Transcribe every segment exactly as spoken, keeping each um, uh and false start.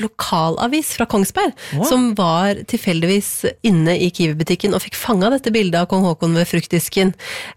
lokalavis fra Kongsberg, wow. som var tilfeldigvis inne i Kiwi-butikken og fikk fanget dette bildet av kong Haakon ved fruktdisken.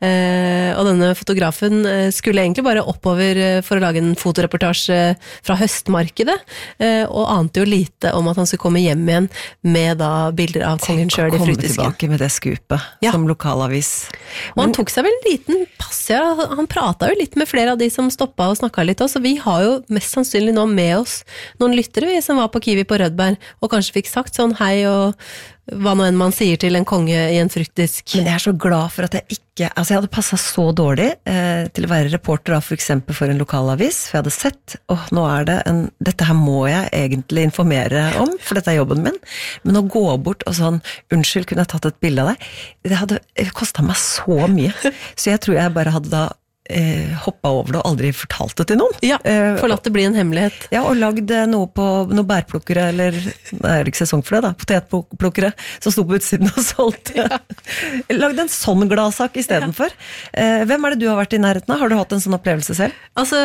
Eh, og denne fotografen skulle egentlig bare oppover for å lage en fotoreportasje fra høstmarkedet, eh, og ante jo lite om at han skulle komme hjem igjen med da bilder av kongen selv i fruktdisken. Komme tilbake med det skupet ja. Som lokalavis. Og han tok seg vel en liten pass, ja. Han pratet jo litt med flere av de som stoppet og snakket litt også, så vi har jo mest sannsynlig nå med oss noen lyttere vi som var på Kiwi på Rødberg, og kanskje fikk sagt sånn hei og hva nå enn man sier til en konge i en fruktdisk. Men jeg er så glad for at jeg ikke, altså jeg hadde passet så dårlig eh, til å være reporter av for eksempel for en lokalavis, for jeg hadde sett, åh, nå er det en, dette her må jeg egentlig informere om, for dette er jobben min, men å gå bort og sånn, unnskyld, kunne jeg tatt et bilde av deg? Det hadde kostet meg så mye, så jeg tror jeg bare hadde da Eh, hoppet over det og aldri fortalt det til noen. Ja, forlatt det bli en hemmelighet. Ja, og lagd noe på noen bærplukkere, eller det er ikke sesong for det da, potetplukkere, som sto på utsiden og solgte. Ja. Lagd en sånn gladsak i stedet for. Eh, hvem er det du har vært i nærheten av? Har du hatt en sånn opplevelse selv? Altså,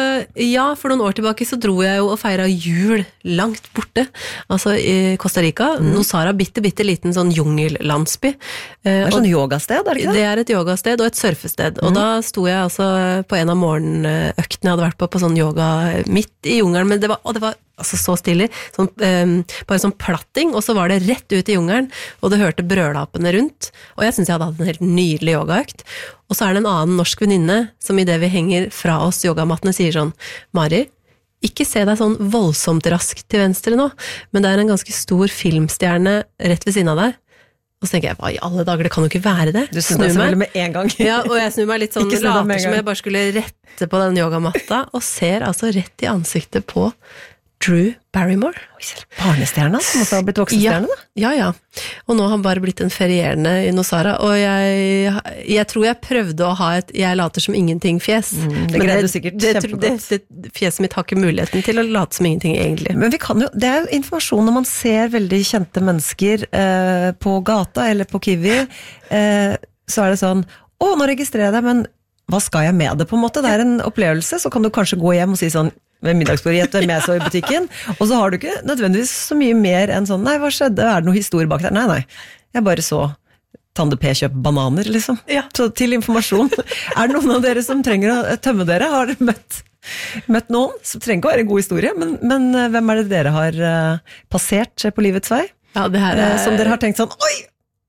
ja, for noen år tilbake så dro jeg jo og feiret jul langt borte, altså i Costa Rica, mm. Nosara, bitte, bitte liten sånn jungellandsby. Eh, det er sånn yogasted, er det ikke det? Det er et yogasted og et surfested, mm. og da sto jeg altså på en av morgenøktene jeg hadde vært på, på sånn yoga midt i jungelen, men det var, og det var altså så stille, sånn, um, bare sånn platting, og så var det rett ut i jungelen, og det hørte brølapene rundt, og jeg synes jeg hadde hatt en helt nydelig yogaøkt, og så er det en annen norsk venninne, som i det vi henger fra oss yogamattene sier sånn, Mari, ikke se deg sånn voldsomt raskt til venstre nå, men det er en ganske stor filmstjerne rett ved siden av deg, og så tenker jeg, hva i alle dager, det kan jo ikke være det. Du snur deg selvfølgelig med en gang. Ja, og jeg snur meg litt sånn, later som jeg bare skulle rette på den yogamatta, og ser altså rett i ansiktet på Drew Barrymore. Barnestjerna, som også har blitt voksenstjerne da? Ja, ja, ja. Og nå har han bare blitt en ferierende i Nosara, og jeg, jeg tror jeg prøvde å ha et jeg later som ingenting-fjes. Mm, det greide du sikkert det, kjempegodt. Det, det, fjeset mitt har ikke muligheten til å late som ingenting egentlig. Men vi kan jo, det er jo informasjon når man ser veldig kjente mennesker eh, på gata eller på Kiwi, eh, så er det sånn, å, nå registrerer jeg det, men hva skal jeg med det på en måte? Det er en opplevelse, så kan du kanskje gå hjem og si sånn, ved middagsbordet, gjett hvem jeg så i butikken, og så har du ikke nødvendigvis så mye mer enn sånn, nei, hva skjedde? Er det noe historie bak der? Nei, nei, jeg bare så Tande P kjøpe bananer, liksom. Ja. Så til informasjon. Er det noen av dere som trenger å tømme dere? Har dere møtt, møtt noen? Som trenger ikke å være en god historie, men, men hvem er det dere har uh, passert på livets vei? Ja, det her er... Uh, som dere har tenkt sånn, oi!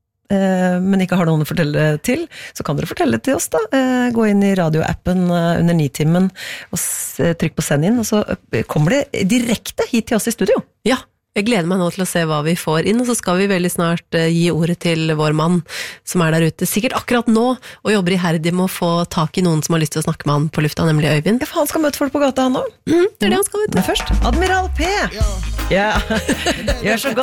Men ikke har noen å fortelle til, så kan dere fortelle til oss da. Gå inn i radioappen under Nitimen og trykk på send inn, og så kommer det direkte hit til oss i studio. Ja, jeg gleder meg nå til å se hva vi får inn, og så skal vi veldig snart gi ordet til vår mann som er der ute, sikkert akkurat nå, og jobber iherdig med å få tak i noen som har lyst til å snakke med han på lufta, nemlig Øyvind. Ja, for han skal møte folk på gata han nå. Mm, det er det han skal møte. Men først, Admiral P! Ja, ja. Gjør så godt.